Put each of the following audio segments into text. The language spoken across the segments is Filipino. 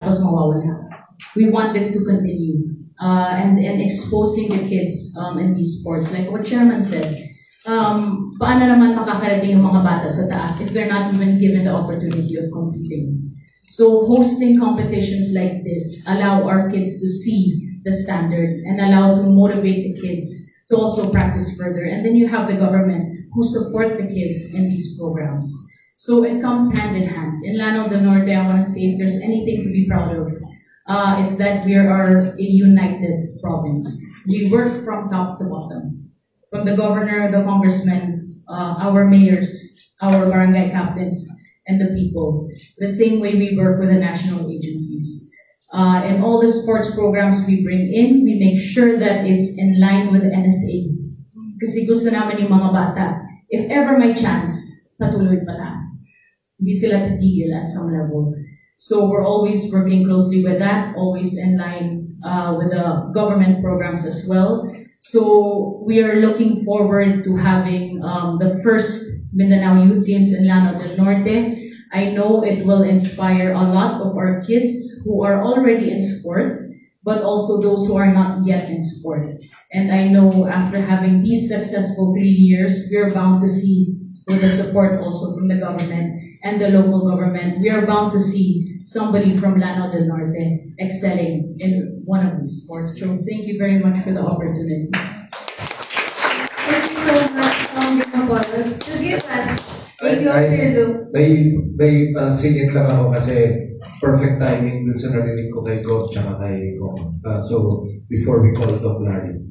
tapos mawawala. We want it to continue. And exposing the kids in these sports. Like what Chairman said, paano naman makakarating yung mga bata sa taas if they're not even given the opportunity of competing? So hosting competitions like this allow our kids to see the standard and allow to motivate the kids to also practice further. And then you have the government who support the kids in these programs. So it comes hand in hand. In Lanao del Norte, I want to say if there's anything to be proud of, it's that we are a united province. We work from top to bottom. From the governor, the congressmen, our mayors, our barangay captains, and the people. The same way we work with the national agencies. In all the sports programs we bring in, we make sure that it's in line with the NSA. Kasi gusto namin yung mga bata, if ever may chance, patuloy pataas. Hindi sila titigil at some level. So we're always working closely with that, always in line with the government programs as well. So we are looking forward to having the first Mindanao Youth Games in Lanao del Norte. I know it will inspire a lot of our kids who are already in sport, but also those who are not yet in sport. And I know after having these successful 3 years, we're bound to see, with the support also from the government and the local government, we are bound to see somebody from Lanao del Norte excelling in one of these sports. So thank you very much for the opportunity. Thank you so much, Apollo, to give us a closer look. May singit lang ako kasi perfect timing dun sa narinig ko kay Gov tsaka kay Gov. So before we call Doc Larry,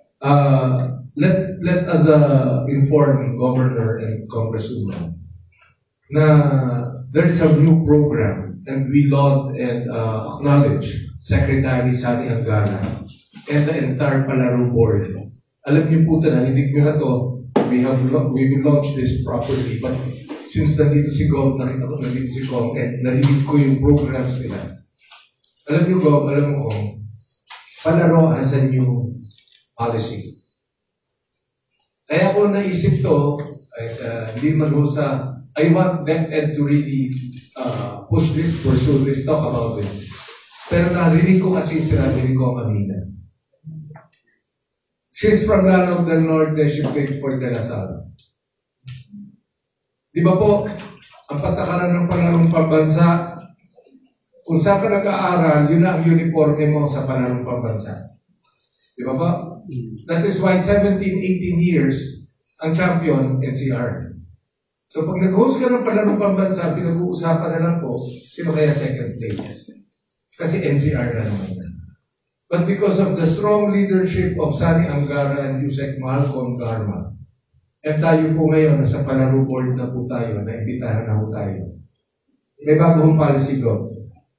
let us inform Governor and Congresswoman na there is a new program and we laud and acknowledge Secretary Sani Angara and the entire Palaro Board. Alam niyo po, narinig niyo na to, we will launch this properly, but since nandito si Gov, nakita ko nandito si Gov, and narinig ko yung programs nila. Alam niyo Gov, alam mo kung Palaro has a new policy. Kaya ko naisip to, hindi man ho sa, I want DepEd to really pursue this, talk about this. Pero narinig ko kasi sinabi ni Gov kanina. She's from Lanao del Norte, she played for De La Salle. Di ba po, ang patakaran ng Panalong Pambansa, kung saan ka nag-aaral, yun ang uniforme mo sa Panalong Pambansa. Di ba po? That is why 17, 18 years ang champion NCR. So pag nag-host ka ng Panalong Pambansa, pinag-uusapan na lang po, sino kaya second place? Kasi NCR na naman. But because of the strong leadership of Sani Angara and Yusek Malcolm Garma, at tayo po ngayon, nasa Palaro Board na po tayo, naimbitahan na po tayo. May bagong policy doon.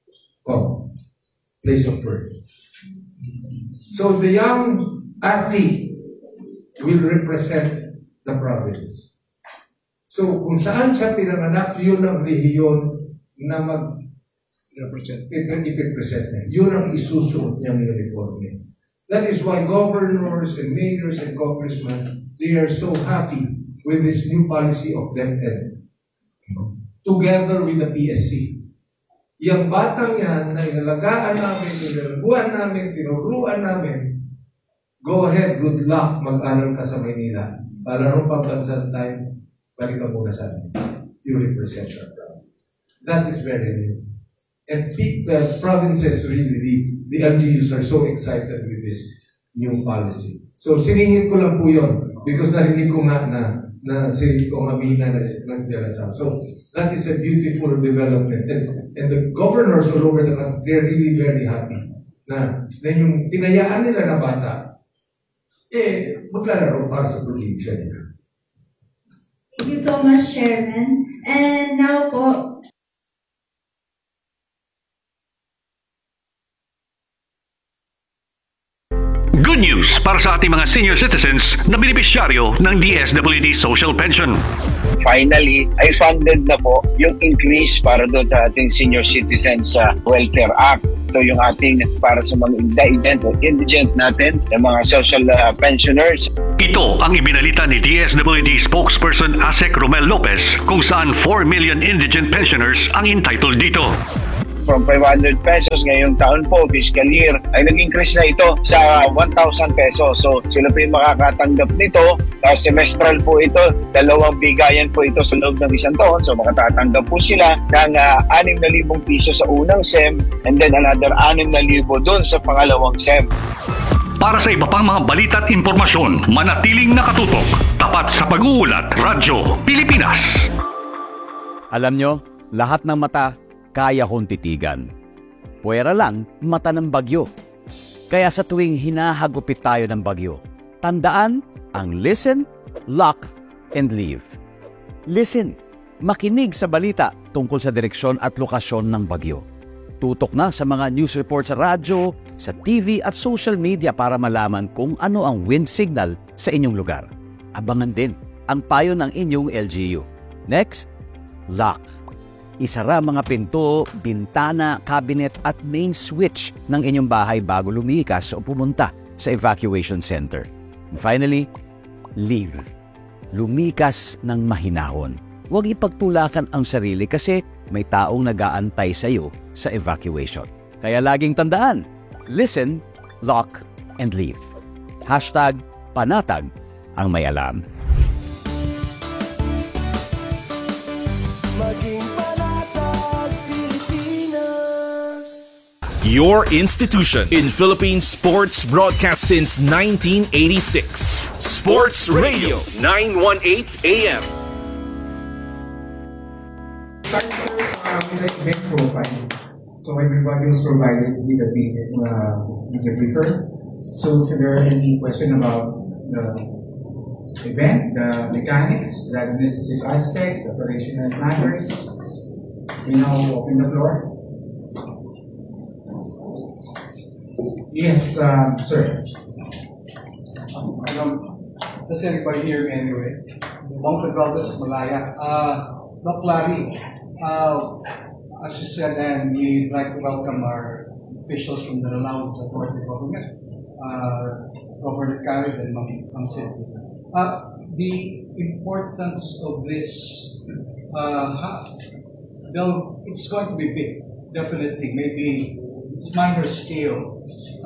Place of birth. So the young athlete will represent the province. So kung saan siya pinanganak, yun ang rehiyon na ipipresent niya. Yun ang isusuot niyang uniforme. That is why governors and mayors and congressmen, they are so happy with this new policy of DepEd. Together with the PSC. Yung batang yan na inalagaan namin, inalaguan namin, tinuruan namin, go ahead, good luck, mag-aral ka sa Maynila. Para nung pambansan time, balik ka muna sa amin. You represent our province. That is very new. And provinces really, the LGUs are so excited with this new policy. So siningit ko lang po yun because narinig ko nga na si Omamina nagdarasal. So that is a beautiful development. And the governors all over the country, they're really very happy na yung pinayaan nila na bata, maglalaro para sa probinsya nila. Thank you so much, Chairman. And now po, good news para sa ating mga senior citizens na benepisyaryo ng DSWD Social Pension. Finally, ay funded na po yung increase para doon sa ating Senior Citizens Welfare Act. Ito yung ating para sa mga indigent natin, yung mga social pensioners. Ito ang ibinalita ni DSWD spokesperson Asek Romel Lopez kung saan 4 million indigent pensioners ang entitled dito. from 500 pesos ngayong taon po, fiscal year, ay nag-increase na ito sa 1,000 pesos. So sila po yung makakatanggap nito. Semestral po ito, 2 bigayan po ito sa loob ng isang taon. So makatatanggap po sila ng 6,000 piso sa unang SEM and then another 6,000 doon sa pangalawang SEM. Para sa iba pang mga balita at impormasyon, manatiling nakatutok. Tapat sa Pag-uulat, Radyo Pilipinas. Alam nyo, lahat ng mata kaya kong titigan. Puwera lang, mata ng bagyo. Kaya sa tuwing hinahagupit tayo ng bagyo, tandaan ang listen, lock, and leave. Listen, makinig sa balita tungkol sa direksyon at lokasyon ng bagyo. Tutok na sa mga news report sa radyo, sa TV at social media para malaman kung ano ang wind signal sa inyong lugar. Abangan din ang payo ng inyong LGU. Next, lock. Isara mga pinto, bintana, cabinet at main switch ng inyong bahay bago lumikas o pumunta sa evacuation center. And finally, leave. Lumikas ng mahinahon. Huwag ipagtulakan ang sarili kasi may taong nag-aantay sa iyo sa evacuation. Kaya laging tandaan, listen, lock, and leave. #panatag ang may alam. Maging Panatag Pilipinas. Your institution in Philippine sports broadcast since 1986. Sports Radio 918 AM. Start first with the event profile. So everybody was provided with a video briefer. So if there are any question about the event, the mechanics, the administrative aspects, operational matters, we now open the floor. Yes, sir. Does everybody hear me anyway? Bong Pedrogas of Malaya. Doc Larry, as you said, and we'd like to welcome our officials from the renowned authority government, Governor Carrick and Ma'am City. The importance of this, it's going to be big, definitely. Maybe it's minor scale.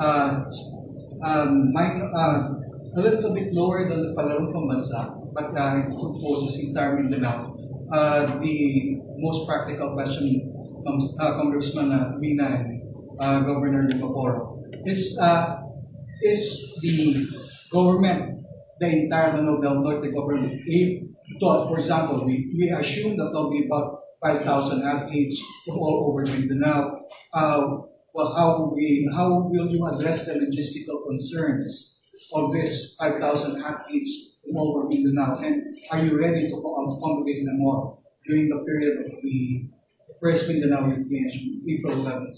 A little bit lower than the Palarong Pambansa, but it poses in Mindanao. The most practical question, Congressman Mina and Governor Limaporo, is the government, the entire Lanao del Norte government, if thought, for example, we assume that there'll be about 5,000 athletes from all over Mindanao. How will you address the logistical concerns of this 5,000 athletes from all over Mindanao? And are you ready to accommodate them all during the period of the first Mindanao Youth Games, April 11th?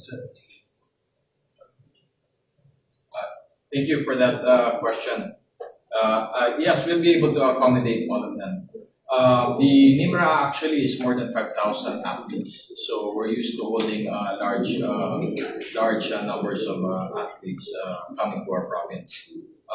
Thank you for that question. Yes, we'll be able to accommodate all of them. The NIMRA actually is more than 5,000 athletes, so we're used to holding large numbers of athletes coming to our province.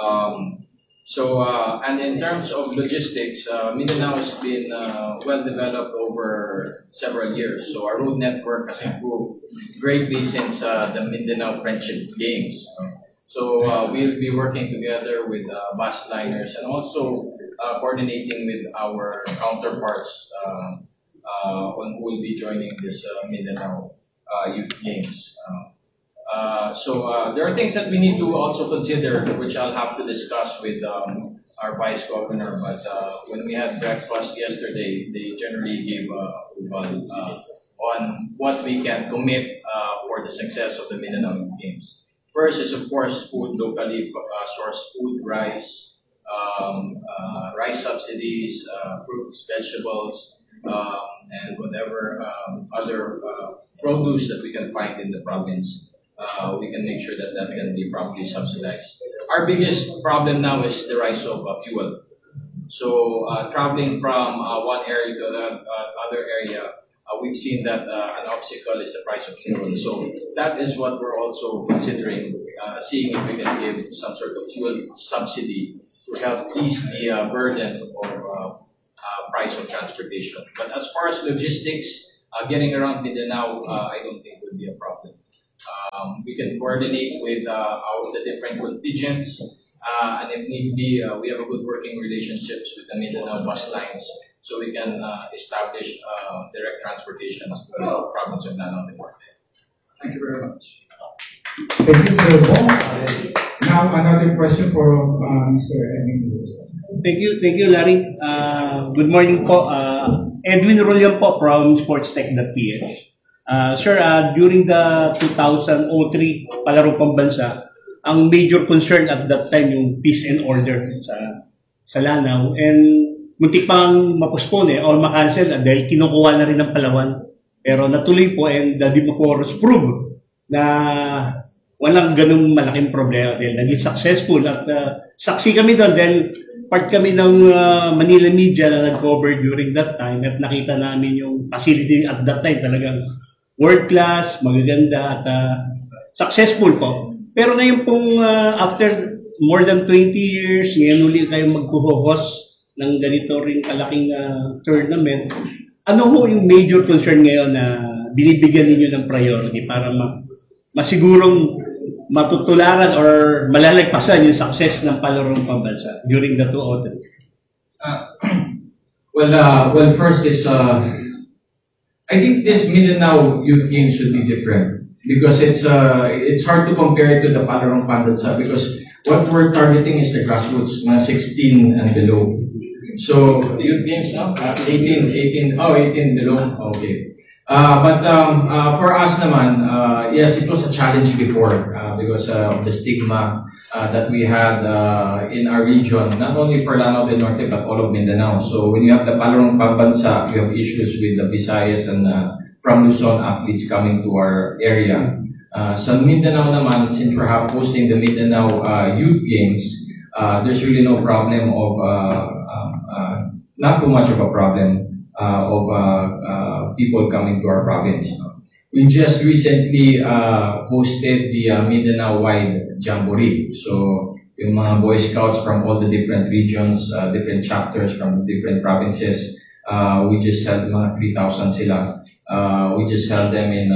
And in terms of logistics, Mindanao has been well developed over several years. So our road network has improved greatly since the Mindanao Friendship Games. So we'll be working together with bus liners and also coordinating with our counterparts on who will be joining this Mindanao Youth Games. There are things that we need to also consider, which I'll have to discuss with our Vice Governor. But when we had breakfast yesterday, they generally gave approval on what we can commit for the success of the Mindanao Youth Games. First is, of course, food, locally sourced food, rice, rice subsidies, fruits, vegetables, and whatever other produce that we can find in the province. We can make sure that that can be properly subsidized. Our biggest problem now is the rise of fuel. So traveling from one area to the other area, we've seen that an obstacle is the price of fuel. So that is what we're also considering, seeing if we can give some sort of fuel subsidy to help ease the burden of price of transportation. But as far as logistics, getting around Mindanao, I don't think would be a problem. We can coordinate with the different contingents, and if need be, we have a good working relationships with the Mindanao bus lines, so we can establish direct transportations to the province of Lanao del Norte. Thank you very much. Thank you, Sir Bong. Now, another question for Mr. Emilio. Thank you, Larry. Good morning po. Edwin Rolyan po from sportstech.ph. Sir, during the 2003 Palarong Pambansa, ang major concern at that time yung peace and order sa Lanao, and muntik pang mapospone or makancel dahil kinukuha na rin ng Palawan. Pero natuloy po, and the Dimocores proved na walang ganung malaking problema dahil naging successful, at saksi kami doon dahil part kami ng Manila media na nag-cover during that time, at nakita namin yung facility at that time talagang world class, magaganda, at successful po. Pero ngayon pong after more than 20 years, ngayon ulit kayong magpo-host ng ganito rin kalaking tournament. Ano ho yung major concern ngayon na binibigyan ninyo ng priority para masigurong matutularan or malalagpasan yung success ng Palarong Pambansa during the 2003? Well, first is I think this Mindanao Youth Games should be different because it's hard to compare it to the Palarong Pambansa because what we're targeting is the grassroots, mga 16 and below. So the Youth Games, no? 18 below. Okay. But for us naman, yes, it was a challenge before because of the stigma that we had in our region, not only for Lanao del Norte but all of Mindanao. So when you have the Palarong Pambansa, you have issues with the Visayas and from Luzon athletes coming to our area. Sa Mindanao naman, since we're hosting the Mindanao Youth Games, there's really no problem of, not too much of a problem of people coming to our province. We just recently hosted the Mindanao-wide Jamboree. So, yung mga Boy Scouts from all the different regions, different chapters from the different provinces, we just held mga 3,000 sila. We just held them in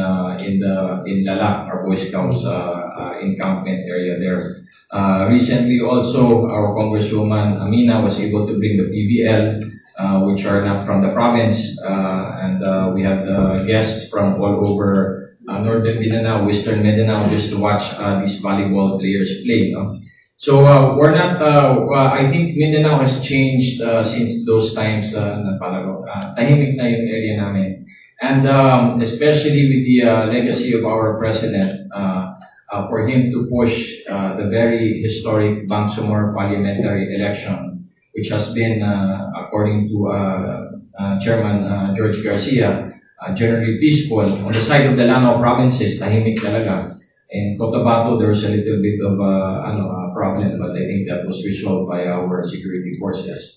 Lala, our Boy Scouts encampment area there. Recently also, our Congresswoman Amina was able to bring the PVL, which are not from the province, and we have the guests from all over northern Mindanao, western Mindanao, just to watch these volleyball players play. No? So we're not. I think Mindanao has changed since those times. Tahimik na yung area namin, and especially with the legacy of our president, for him to push the very historic Bangsamoro parliamentary election, which has been, according to Chairman George Garcia, generally peaceful. On the side of the Lanao provinces, tahimik talaga. In Cotabato, there was a little bit of a problem, but I think that was resolved by our security forces.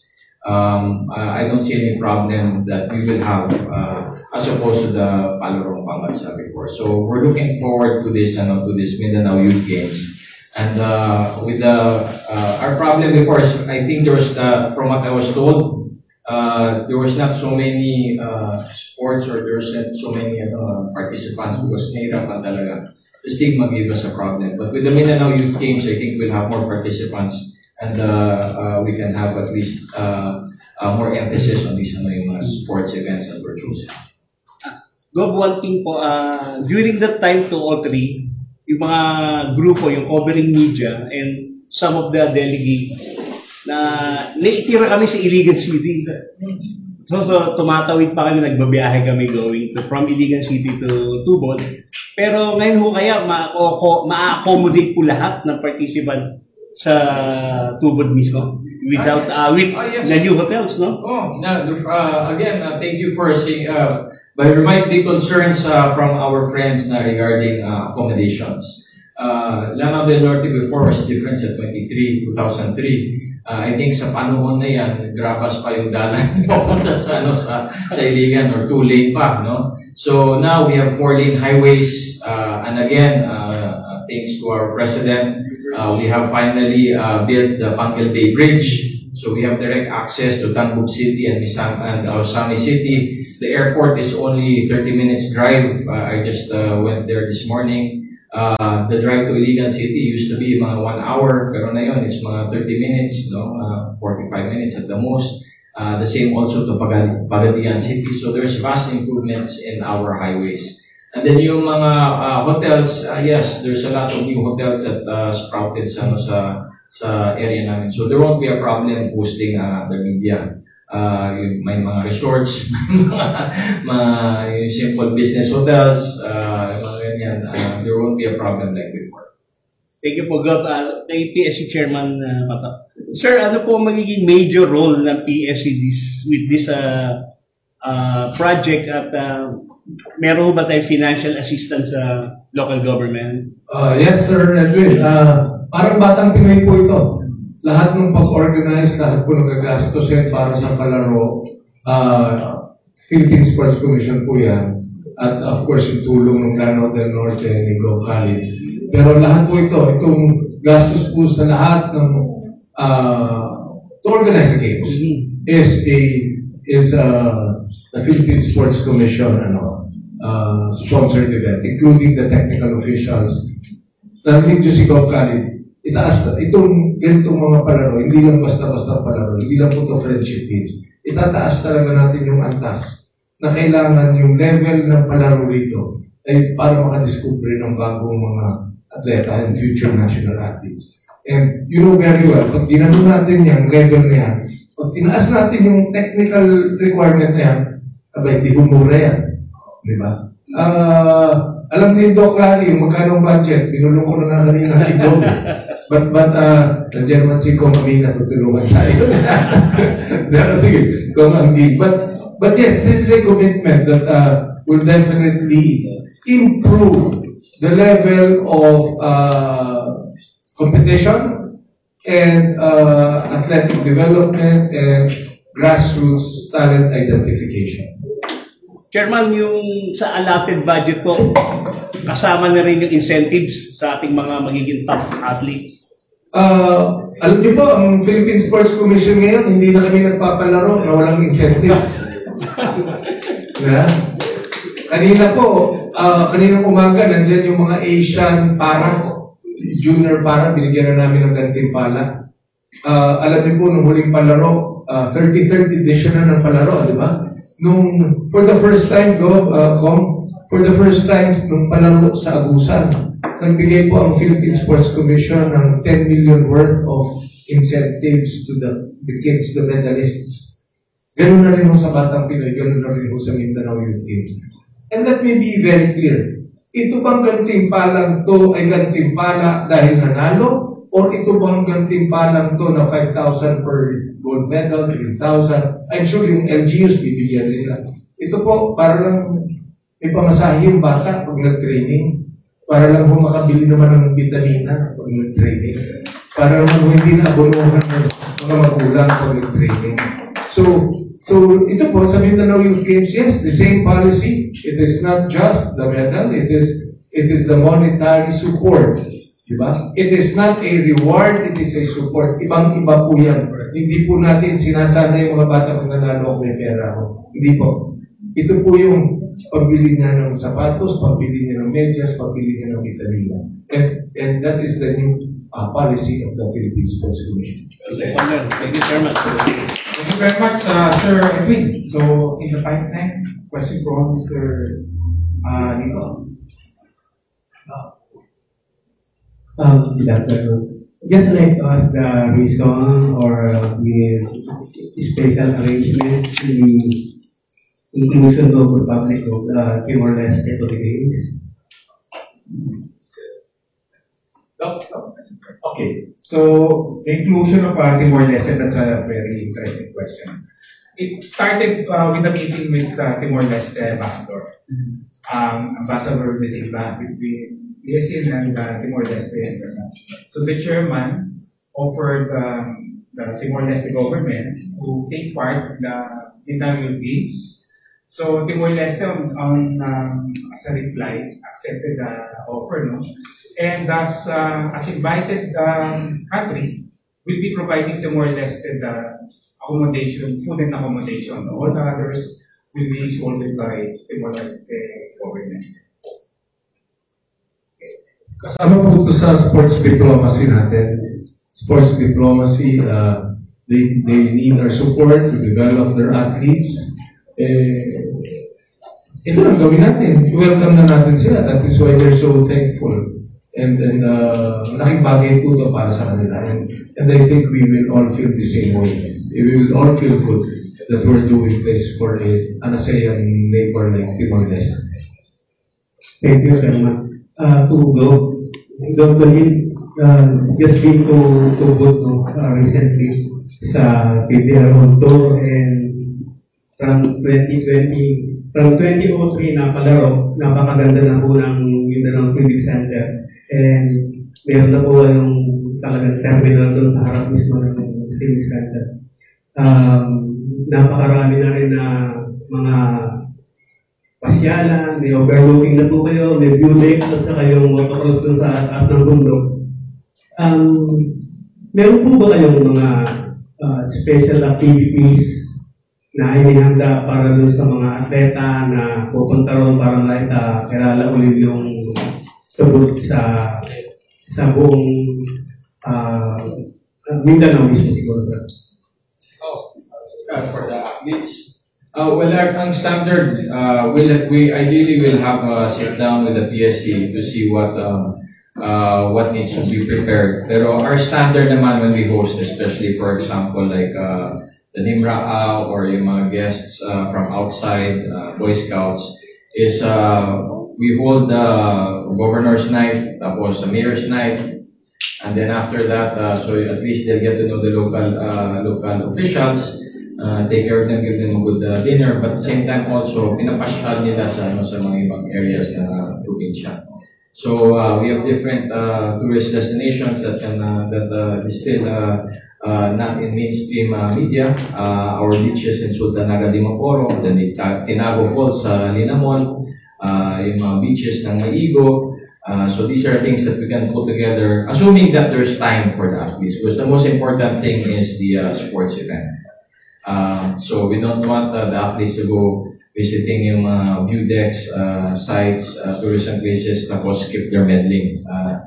I don't see any problem that we will have as opposed to the Palarong Pambansa before. So we're looking forward to this Mindanao Youth Games. And with our problem before, I think there was, from what I was told, there was not so many sports, or there wasn't so many participants because nahirapan talaga. The stigma gave us a problem. But with the Mindanao Youth Games, I think we'll have more participants, and we can have at least more emphasis on these yung mga sports events that we're choosing. Gob, one thing po, during that time, 2003, yung mga grupo, yung covering media, and some of the delegates, na naitira kami sa Iligan City. So tumatawid pa kami, nagbabiyahe kami going from Iligan City to Tubod. Pero ngayon ho kaya, ma-accommodate po lahat ng participant sa Tubod mismo? Without, with the new hotels, no? Again, thank you for saying, but there might be concerns from our friends regarding accommodations. Lanao del Norte before was different sa 2003. I think sa panahon na yan, grapas pa yung dalan papunta sa Iligan, or 2-lane pa, no? So now we have 4-lane highways, and again, thanks to our president, we have finally built the Pangal Bay Bridge. So So we have direct access to Tanbuk City and Osami City. The airport is only 30 minutes drive. I just went there this morning. The drive to Iligan City used to be mga 1 hour, pero na yun, it's mga 30 minutes, 45 minutes at the most. The same also to Pagadian City. So there's vast improvements in our highways. And then yung mga hotels, yes, there's a lot of new hotels that sprouted sa area namin. So there won't be a problem hosting the media. May mga resorts, mga simple business hotels, mga ganyan. There won't be a problem like before. Thank you po, Gov. Kay PSC Chairman Mata. Sir, ano po magiging major role ng PSC with this project at meron ba tayong financial assistance sa local government? Yes, Sir Edwin. Parang batang Pinoy po ito. Lahat ng pag-organize, lahat po nagagastusin para sa palaro. Philippine Sports Commission po yan. At of course, yung tulong ng Lanao del Norte ni Gov. Khalid. Pero lahat po itong gastos po sa lahat ng to organize the games is the Philippine Sports Commission sponsored event, including the technical officials. Narinig nyo si Gov. Khalid, itong ganitong mga palaro, hindi lang basta-basta palaro, hindi lang po ito friendship teams. Itataas talaga natin yung antas na kailangan yung level ng palaro rito ay para makadiscover ng bagong mga atleta and future national athletes. And you know very well, pag ginano natin yung level na yan, pag tinaas natin yung technical requirement na yan, abay, di humura yan. Di ba? Alam niyo, Doc Larry, yung magkano budget, binulong ko na nga kanina idol. But nandiyan man si Kong Amina, tutulungan tayo. Sige, Kong Amina. But yes, this is a commitment that will definitely improve the level of competition and athletic development and grassroots talent identification. Chairman, yung sa allotted budget po, kasama na rin yung incentives sa ating mga magiging top athletes. Alam niyo po, ang Philippine Sports Commission ngayon, hindi na kami nagpapalaro na walang incentive. Yeah? Kanina po, kaninang umaga, nandyan yung mga Asian junior para, binigyan na namin ng gantimpala. Alam niyo po, nung huling palaro, 33rd edition na ng palaro, di ba? For the first time, for the first time, nung palaro sa Agusan, nagbigay po ang Philippine Sports Commission ng 10 million worth of incentives to the kids, the medalists. Ganun na rin ho sa Batang Pinoy, ganun na rin ho sa Mindanao Youth Games. And let me be very clear. Ito bang gantimpalang to ay gantimpala dahil nanalo? Or ito bang gantimpalang to na 5,000 per gold medal, 3,000? I'm sure yung LGUs bibigyan nila. Ito po, para lang may pamasahe yung bata pag nag-training. Para lang po makabili naman ng vitamina pag nag-training. Para naman po hindi na-abonohan ng mga magulang pag nag-training. So ito po, sa Mindanao Youth Games, yes, the same policy. It is not just the medal, it is the monetary support. Diba? It is not a reward, it is a support. Ibang-iba po yan. Hindi po natin sinasana yung mga bata kung nanalo ako may pera ako. Hindi po. Ito po yung pambili niya ng sapatos, pambili niya ng medyas, pambili niya ng vitamina. And that is the new policy of the Philippine Sports Commission. Thank you very much. Thank you very much, Sir Edwin. So, in the pipeline, question from Mr. Lito. Good afternoon. Just like to ask the reason or the special arrangement in the inclusion of the public of the Timor-Leste to the Games. Okay, so the inclusion of Timor-Leste, that's a very interesting question. It started with a meeting with Timor-Leste ambassador, Ambassador De Silva, between PSN and Timor-Leste and so the chairman offered the Timor-Leste government to take part in the Mindanao Games. So Timor-Leste as a reply accepted the offer, no? And as invited country, we'll be providing the more or less the accommodation, food and accommodation. All the others will be solved by the more or less the government. Kasama po ito sa sports diplomacy natin. Sports diplomacy, they need our support to develop their athletes. Ito lang gawin natin. Welcome na natin sila. That is why they're so thankful. And malaking bagay po ito para sa kanila. And I think we will all feel the same way. We will all feel good that we're doing this for an ASEAN neighbor like Timor-Leste. Thank you, Chairman. To go, Dr. Yin, just been to Bodo recently sa PBR tour, and from 2003 na palaro, napakaganda na po ng Mindanao Civic Center, and meron na po yung talagang terminal doon sa harap mismo ng Civic Center. Napakarami na rin na mga pasyalan, may overlooking na po kayo, may view deck, at saka yung motorcross doon sa taas ng bundok. Meron po ba kayong mga special activities na inihanda para doon sa mga atleta na pupunta ron para kilala ulit yung tubod sa buong Mindanao mismo siguro, sir? For the athletes. Well, ang standard, we ideally will have a sit down with the PSC to see what needs to be prepared. Pero our standard naman when we host, especially for example like the Nimraa or yung mga guests from outside, Boy Scouts, is we hold the Governor's Night, tapos the Mayor's Night, and then after that, so at least they'll get to know the local officials. Take care of them, give them a good dinner, but at the same time also pinapasyal nila sa mga ibang areas na probinsya. So we have different tourist destinations that is still not in mainstream media. Our beaches in Sultan Naga de Maporo, then the Tinago Falls sa Linamon, yung mga beaches ng Maigo. So these are things that we can put together, assuming that there's time for the athletes, because the most important thing is the sports event. So we don't want the athletes to go visiting yung view decks, sites, tourism places, tapos skip their meddling.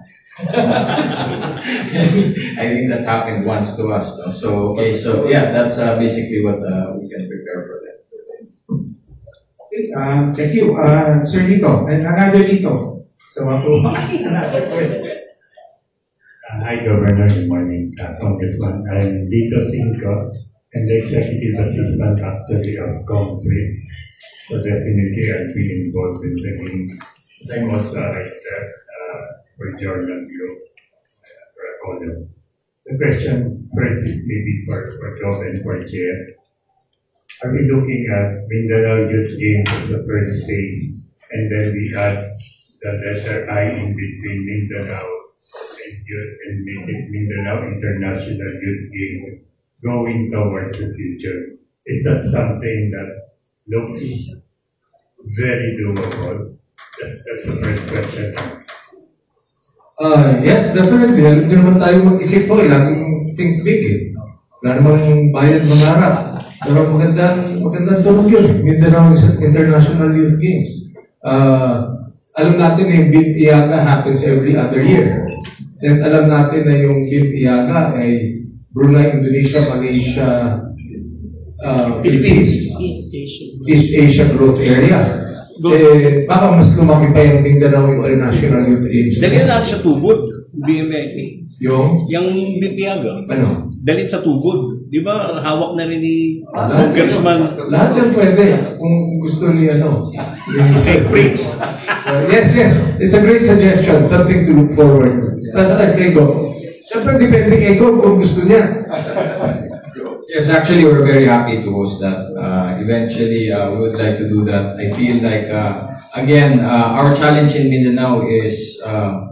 I think that happened once to us. No? So yeah, that's basically what we can prepare for that. Okay, thank you, Sir Lito, and another Lito. So ako ask another question. Hi, Governor. Good morning, Congressman. I'm Lito Cinco, and the Executive Assistant actually of ComTrades. So definitely I'll be involved in the game. I'm also a writer for Jordan Globe, for a column. The question first is maybe for Job and for Chair. Are we looking at Mindanao Youth Games as the first phase, and then we add the letter I in between Mindanao and make it Mindanao International Youth Games, going towards the future? Is that something that looks very doable? That's the first question. Yes, definitely. Hindi naman tayo mag-isip po. Laging think big eh. Wala namang bayad mangarap. Pero magandang tunog yun. Mindanao International Youth Games. Alam natin na yung BIM Iaga happens every other year. And alam natin na yung BIM Iaga ay Brunei, Indonesia, Malaysia, Philippines, East Asia Growth Area. Baka mas lumaki pa yung Mindanao International Youth Games. Dali lahat sa tubod, BMIP. Yung BPIAGA. Ano? Dalit sa tubod. Di ba, hawak na rin ni Congressman. Lahat yan pwede. Kung gusto ni St. Prince. Yes. It's a great suggestion. Something to look forward to. Nasa kay Go. Siyempre, depende kay Go kung gusto niya. Yes, actually, we're very happy to host that. Eventually, we would like to do that. I feel like, again, our challenge in Mindanao is,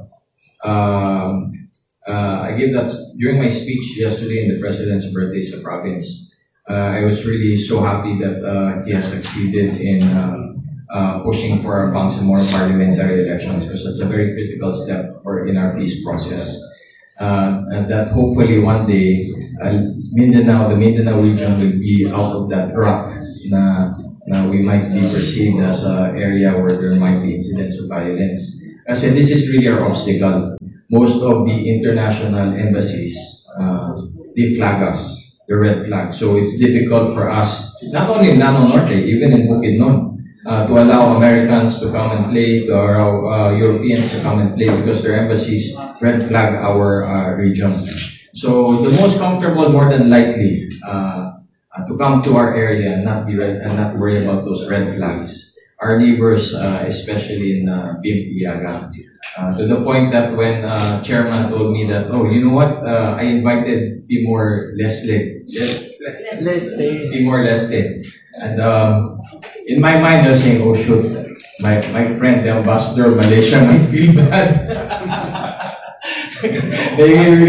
I gave that during my speech yesterday in the President's birthday sa province. I was really so happy that he has succeeded in pushing for our Bangsamoro parliamentary elections, because that's a very critical step in our peace process. that hopefully one day the Mindanao region will be out of that rut na we might be perceived as an area where there might be incidents of violence. Kasi this is really our obstacle. Most of the international embassies, they flag us, the red flag. So it's difficult for us, not only in Lanao Norte, even in Bukidnon, to allow Americans to come and play, to allow Europeans to come and play because their embassies red flag our region. So the most comfortable, more than likely, to come to our area and not worry about those red flags. Our neighbors, especially in BIM Iaga, to the point that when chairman told me that, oh, you know what, I invited Timor-Leste. Timor-Leste. And in my mind, I was saying, oh shoot, my friend, the ambassador of Malaysia might feel bad. Maybe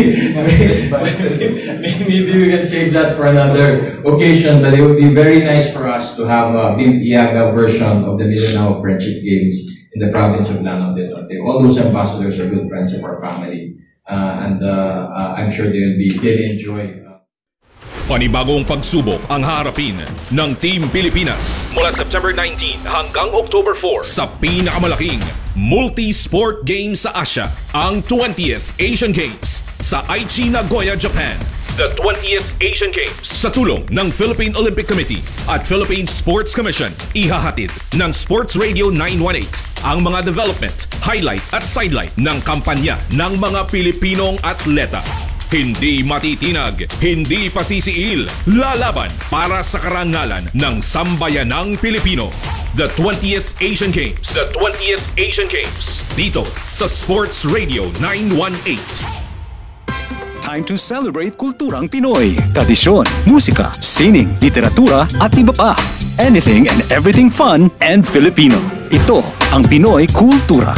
we can save that for another occasion, but it would be very nice for us to have a BIM Iaga version of the Mindanao Friendship Games in the province of Lanao del Norte. All those ambassadors are good friends of our family, and I'm sure they'll enjoy. Panibagong pagsubok ang harapin ng Team Pilipinas mula September 19 hanggang October 4 sa pinakamalaking multi-sport game sa Asia, ang 20th Asian Games sa Aichi, Nagoya, Japan. The 20th Asian Games sa tulong ng Philippine Olympic Committee at Philippine Sports Commission, ihahatid ng Sports Radio 918 ang mga development, highlight at sidelight ng kampanya ng mga Pilipinong atleta. Hindi matitinag, hindi pasisiil, lalaban para sa karangalan ng sambayanang Pilipino. The 20th Asian Games. The 20th Asian Games. Dito sa Sports Radio 918. Time to celebrate kulturang Pinoy. Tradisyon, musika, sining, literatura at iba pa. Anything and everything fun and Filipino. Ito ang Pinoy Kultura.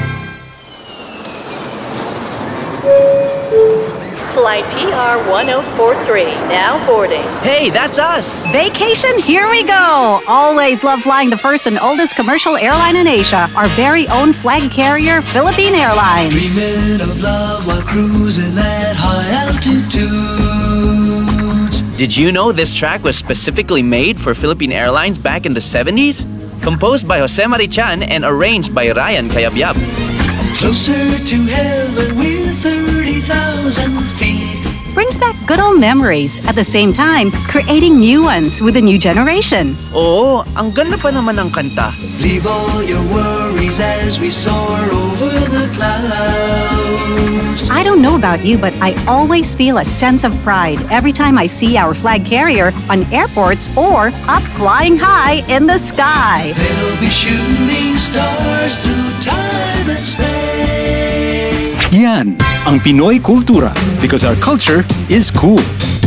Flight PR 1043, now boarding. Hey, that's us! Vacation, here we go! Always love flying the first and oldest commercial airline in Asia, our very own flag carrier, Philippine Airlines. Dreaming of love while cruising at high altitudes. Did you know this track was specifically made for Philippine Airlines back in the 70s? Composed by Jose Marichan and arranged by Ryan Cayabyab. Closer to heaven, we're 30,000 feet. Brings back good old memories, at the same time, creating new ones with a new generation. Oo, ang ganda pa naman ng kanta. Leave all your worries as we soar over the clouds. I don't know about you, but I always feel a sense of pride every time I see our flag carrier on airports or up flying high in the sky. They'll be shooting stars through time and space. Yan ang Pinoy Kultura because our culture is cool.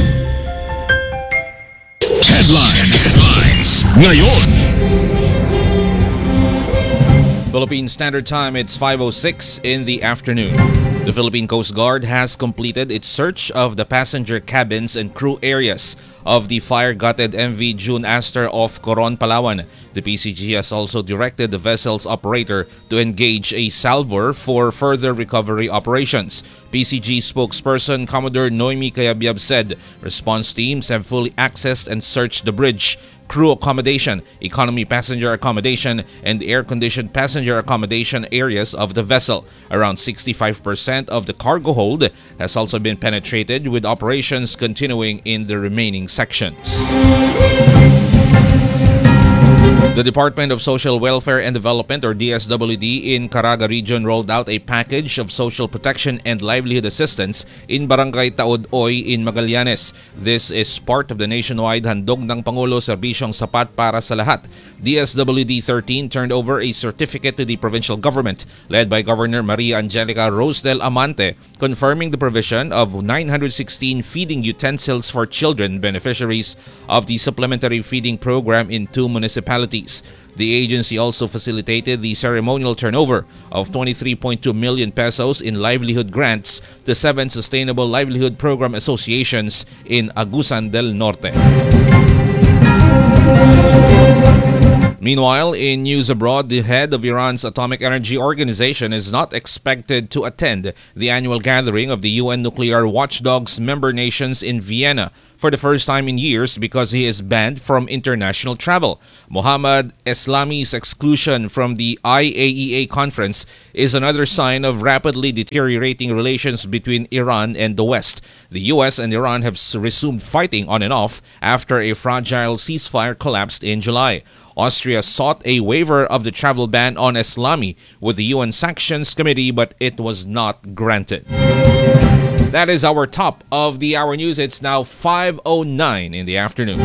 Headlines ngayon. Philippine Standard Time, it's 5:06 in the afternoon. The Philippine Coast Guard has completed its search of the passenger cabins and crew areas of the fire-gutted MV June Aster off Coron, Palawan. The PCG has also directed the vessel's operator to engage a salvor for further recovery operations. PCG spokesperson Commodore Noemi Cayabyab said response teams have fully accessed and searched the bridge, crew accommodation, economy passenger accommodation, and air-conditioned passenger accommodation areas of the vessel. Around 65% of the cargo hold has also been penetrated, with operations continuing in the remaining sections. The Department of Social Welfare and Development, or DSWD, in Caraga Region rolled out a package of social protection and livelihood assistance in Barangay Taod-Oy in Magallanes. This is part of the nationwide Handog ng Pangulo Serbisyong Sapat para sa Lahat. DSWD 13 turned over a certificate to the provincial government, led by Governor Maria Angelica Rose del Amante, confirming the provision of 916 feeding utensils for children beneficiaries of the supplementary feeding program in 2 municipalities. The agency also facilitated the ceremonial turnover of 23.2 million pesos in livelihood grants to 7 Sustainable Livelihood Program associations in Agusan del Norte. Meanwhile, in news abroad, the head of Iran's Atomic Energy Organization is not expected to attend the annual gathering of the UN Nuclear Watchdog's member nations in Vienna for the first time in years because he is banned from international travel. Mohammad Eslami's exclusion from the IAEA conference is another sign of rapidly deteriorating relations between Iran and the West. The US and Iran have resumed fighting on and off after a fragile ceasefire collapsed in July. Austria sought a waiver of the travel ban on Eslami with the UN Sanctions Committee, but it was not granted. That is our top of the hour news. It's now 5:09 in the afternoon.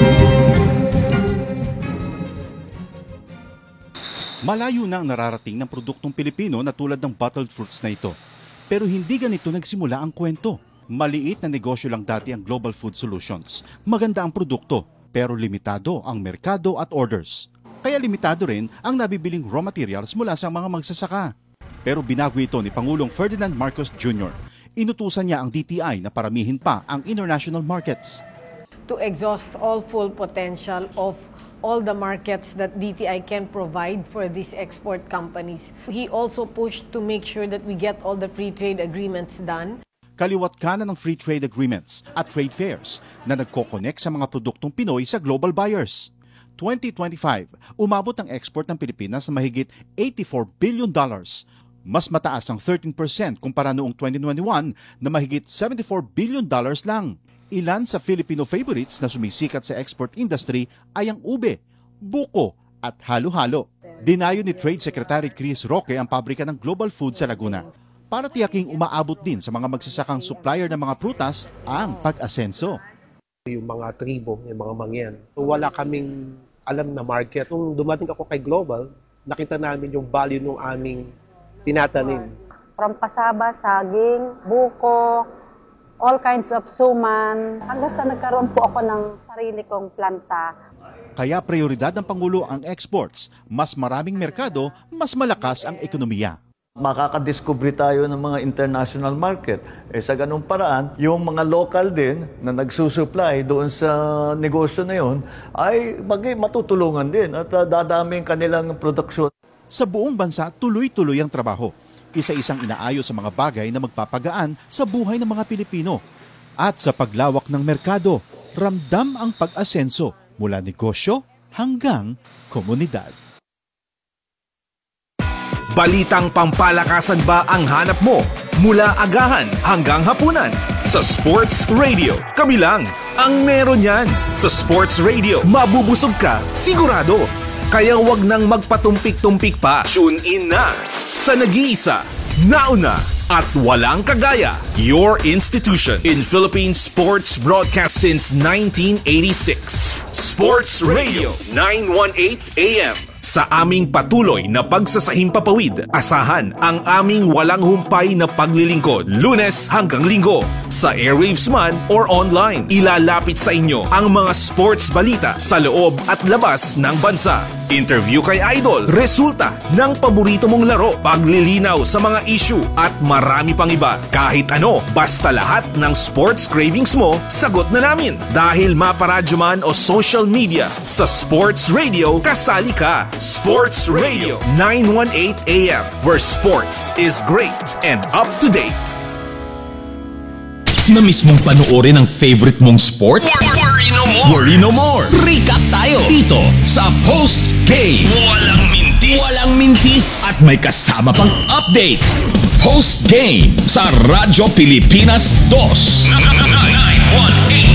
Malayo na ang nararating ng produktong Pilipino na tulad ng bottled fruits na ito. Pero hindi ganito nagsimula ang kwento. Maliit na negosyo lang dati ang Global Food Solutions. Maganda ang produkto, pero limitado ang merkado at orders. Kaya limitado rin ang nabibiling raw materials mula sa mga magsasaka. Pero binago ito ni Pangulong Ferdinand Marcos Jr. Inutusan niya ang DTI na paramihin pa ang international markets. To exhaust all full potential of all the markets that DTI can provide for these export companies. He also pushed to make sure that we get all the free trade agreements done. Kaliwat kanan ng free trade agreements at trade fairs na nagko-connect sa mga produktong Pinoy sa global buyers. 2025, umabot ang export ng Pilipinas na mahigit $84 billion. Mas mataas ang 13% kumpara noong 2021 na mahigit $74 billion lang. Ilan sa Filipino favorites na sumisikat sa export industry ay ang ube, buko at halo-halo. Dinayo ni Trade Secretary Chris Roque ang pabrika ng Global Food sa Laguna para tiyaking umaabot din sa mga magsasakang supplier ng mga prutas ang pag-asenso. Yung mga tribo, yung mga mangyan, wala kaming alam na market. Nung dumating ako kay Global, nakita namin yung value ng aming tinatanim. From pasaba, saging, buko, all kinds of suman, hanggang sa nagkaroon po ako ng sarili kong planta. Kaya prioridad ng Pangulo ang exports. Mas maraming merkado, mas malakas ang ekonomiya. Makakadiscover tayo ng mga international market. Sa ganung paraan, yung mga local din na nagsusupply doon sa negosyo na yon ay matutulungan din at dadami ang kanilang produksyon. Sa buong bansa, tuloy-tuloy ang trabaho. Isa-isang inaayos sa mga bagay na magpapagaan sa buhay ng mga Pilipino. At sa paglawak ng merkado, ramdam ang pag-asenso mula negosyo hanggang komunidad. Balitang pampalakasan ba ang hanap mo? Mula agahan hanggang hapunan. Sa Sports Radio, kami lang ang meron yan. Sa Sports Radio, mabubusog ka, sigurado. Kaya wag nang magpatumpik-tumpik pa. Tune in na sa nag-iisa, nauna at walang kagaya. Your institution in Philippine sports broadcast since 1986. Sports Radio 918 AM. Sa aming patuloy na pagsasahimpapawid, asahan ang aming walang humpay na paglilingkod, Lunes hanggang Linggo. Sa airwaves man or online, ilalapit sa inyo ang mga sports balita sa loob at labas ng bansa. Interview kay Idol, resulta ng paborito mong laro, paglilinaw sa mga issue at marami pang iba. Kahit ano, basta lahat ng sports cravings mo, sagot na namin. Dahil maparadyo man o social media, sa Sports Radio, kasali ka. Sports Radio 918 AM, where sports is great and up to date. Na-miss mong panoorin ang favorite mong sport? Worry no more! Worry no more! Recap tayo dito sa Post Game. Walang mintis! Walang mintis! At may kasama pang update. Post Game sa Radyo Pilipinas 2. 918